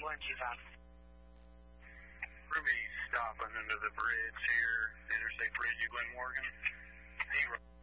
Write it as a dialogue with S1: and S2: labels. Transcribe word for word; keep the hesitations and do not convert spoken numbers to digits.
S1: one two five.
S2: Ruby stopping under the bridge here, Interstate Bridge, Glen Morgan. Zero.